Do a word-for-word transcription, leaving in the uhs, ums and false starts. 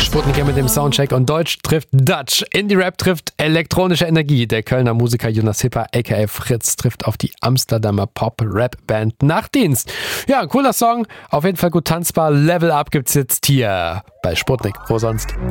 Sputnik mit dem Soundcheck und Deutsch trifft Dutch. Indie-Rap trifft elektronische Energie. Der Kölner Musiker Jonas Hipper, aka Fritz, trifft auf die Amsterdamer Pop-Rap-Band Nachtdienst. Ja, ein cooler Song. Auf jeden Fall gut tanzbar. Level Up gibt's jetzt hier bei Sputnik. Wo sonst?